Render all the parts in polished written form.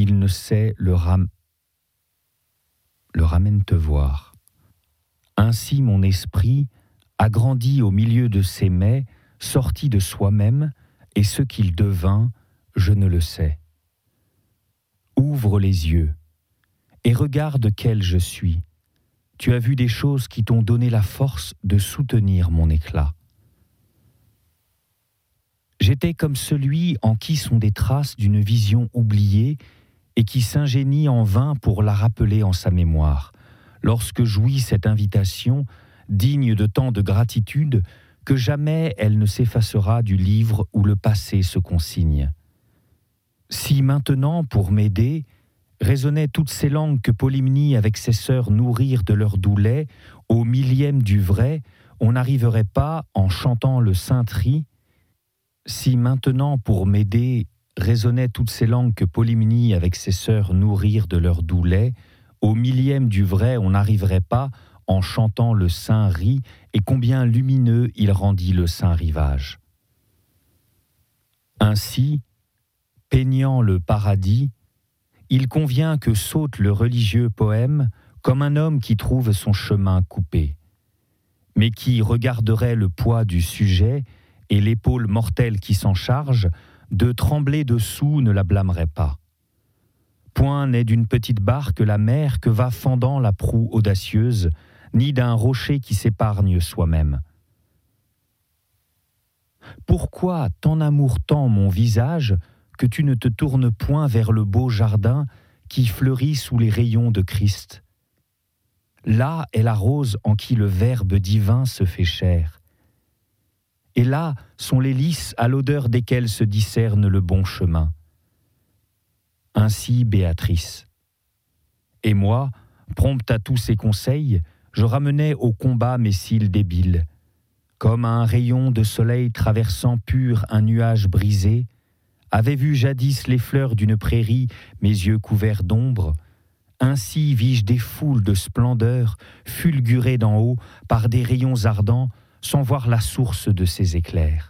il ne sait le ramène te voir. Ainsi mon esprit, agrandi au milieu de ses mets, sortit de soi-même, et ce qu'il devint, je ne le sais. Ouvre les yeux, et regarde quel je suis. Tu as vu des choses qui t'ont donné la force de soutenir mon éclat. J'étais comme celui en qui sont des traces d'une vision oubliée et qui s'ingénie en vain pour la rappeler en sa mémoire, lorsque jouit cette invitation, digne de tant de gratitude, que jamais elle ne s'effacera du livre où le passé se consigne. Si maintenant, pour m'aider, résonnaient toutes ces langues que Polymnie avec ses sœurs nourrirent de leur doux lait, au millième du vrai, on n'arriverait pas, en chantant le Saint-Tri. Si maintenant, pour m'aider, résonnaient toutes ces langues que Polymnie avec ses sœurs nourrirent de leur doux lait, au millième du vrai, on n'arriverait pas, en chantant le saint riz, et combien lumineux il rendit le saint rivage. Ainsi, peignant le paradis, il convient que saute le religieux poème comme un homme qui trouve son chemin coupé, mais qui regarderait le poids du sujet et l'épaule mortelle qui s'en charge, de trembler dessous ne la blâmerait pas. Point n'est d'une petite barque la mer que va fendant la proue audacieuse, ni d'un rocher qui s'épargne soi-même. Pourquoi ton amour tend mon visage que tu ne te tournes point vers le beau jardin qui fleurit sous les rayons de Christ? Là est la rose en qui le Verbe divin se fait chair. Et là sont les lys à l'odeur desquels se discerne le bon chemin. Ainsi Béatrice. Et moi, prompte à tous ses conseils, je ramenais au combat mes cils débiles. Comme un rayon de soleil traversant pur un nuage brisé, avait vu jadis les fleurs d'une prairie, mes yeux couverts d'ombre. Ainsi vis-je des foules de splendeur, fulgurées d'en haut par des rayons ardents, sans voir la source de ces éclairs.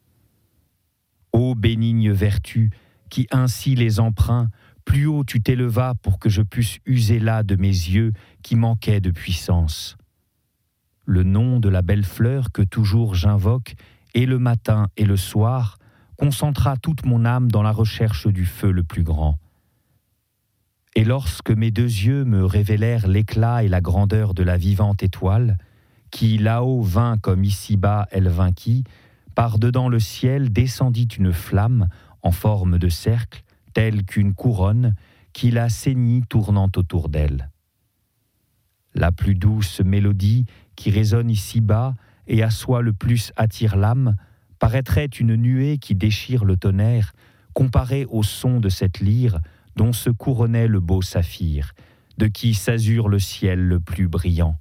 Ô bénigne vertu, qui ainsi les emprunts, plus haut tu t'élevas pour que je puisse user là de mes yeux qui manquaient de puissance. Le nom de la belle fleur que toujours j'invoque, et le matin et le soir, concentra toute mon âme dans la recherche du feu le plus grand. Et lorsque mes deux yeux me révélèrent l'éclat et la grandeur de la vivante étoile, qui là-haut vint comme ici-bas elle vainquit, par-dedans le ciel descendit une flamme en forme de cercle, telle qu'une couronne, qui la ceignit tournant autour d'elle. La plus douce mélodie qui résonne ici-bas et à soi le plus attire l'âme, paraîtrait une nuée qui déchire le tonnerre, comparée au son de cette lyre dont se couronnait le beau saphir, de qui s'azure le ciel le plus brillant.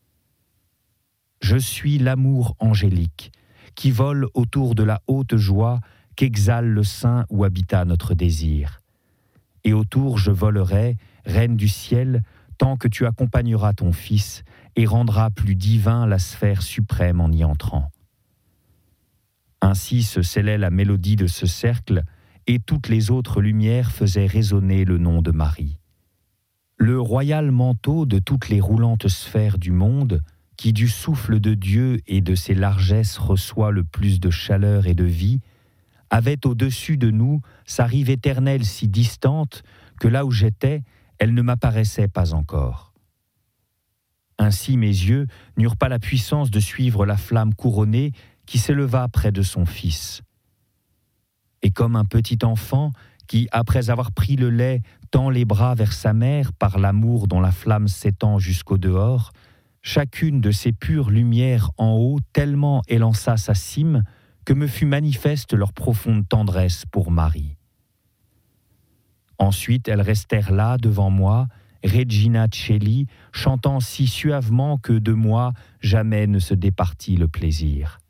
Je suis l'amour angélique, qui vole autour de la haute joie qu'exhale le sein où habita notre désir. Et autour je volerai, reine du ciel, tant que tu accompagneras ton fils et rendras plus divin la sphère suprême en y entrant. Ainsi se scellait la mélodie de ce cercle, et toutes les autres lumières faisaient résonner le nom de Marie. Le royal manteau de toutes les roulantes sphères du monde, qui du souffle de Dieu et de ses largesses reçoit le plus de chaleur et de vie, avait au-dessus de nous sa rive éternelle si distante que là où j'étais, elle ne m'apparaissait pas encore. Ainsi mes yeux n'eurent pas la puissance de suivre la flamme couronnée qui s'éleva près de son fils. Et comme un petit enfant qui, après avoir pris le lait, tend les bras vers sa mère par l'amour dont la flamme s'étend jusqu'au dehors, chacune de ces pures lumières en haut tellement élança sa cime que me fut manifeste leur profonde tendresse pour Marie. Ensuite, elles restèrent là devant moi, Regina Coeli, chantant si suavement que de moi jamais ne se départit le plaisir.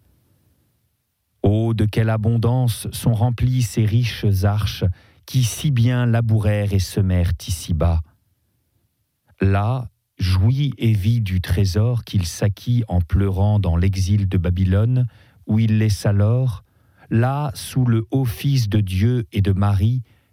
Oh, de quelle abondance sont remplies ces riches arches qui si bien labourèrent et semèrent ici-bas. Là, jouit et vit du trésor qu'il s'acquit en pleurant dans l'exil de Babylone, où il laissa l'or, là, sous le haut Fils de Dieu et de Marie,